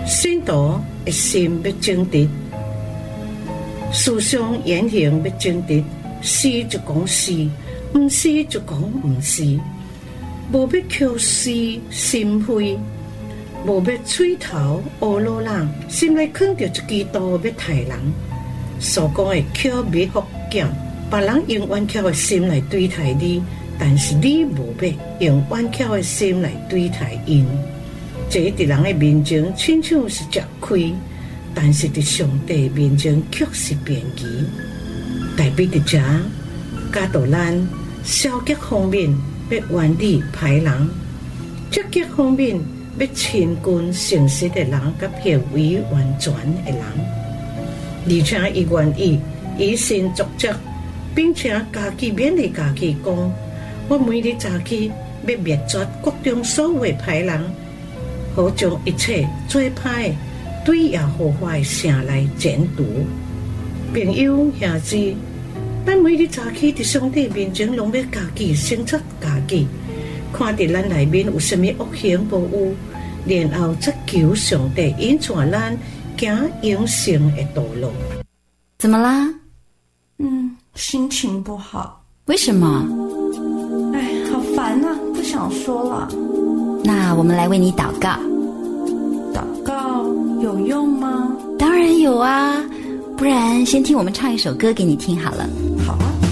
信徒的心要正直，思想言行要正直，是就讲是，不是就讲不是，无要口是心非，无要嘴头乌罗人，心内藏着一基督要害人。所讲的口蜜福减，别人用顽强的心来对待你，但是你无要用顽强的心来对待因。这伫人的面前亲像是吃亏，但是伫上帝面前却是便宜。代表伫这教导咱消极方面要原理歹人，积极方面要亲近诚实的人，甲行为完全的人。而且伊愿意以身作则，并且家己勉励家己讲：我每日早起要灭绝各种所有的歹人。好将一切最歹对耶和华的城来剪除。朋友兄弟，咱每日早起伫上帝面前，拢要家己审察家己，看伫咱内面有啥物恶行无有，然后再求上帝引带咱行永生的道路。 怎么啦？ 心情不好。 为什么？ 好烦啊，不想说了。 那我们来为你祷告。 祷告有用吗？ 当然有啊，不然先听我们唱一首歌给你听好了。 好啊。